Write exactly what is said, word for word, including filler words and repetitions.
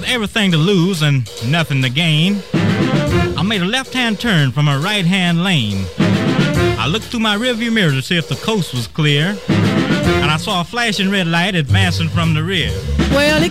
everything to lose and nothing to gain, I made a left-hand turn from a right-hand lane. I looked through my rearview mirror to see if the coast was clear, and I saw a flashing red light advancing from the rear. Well,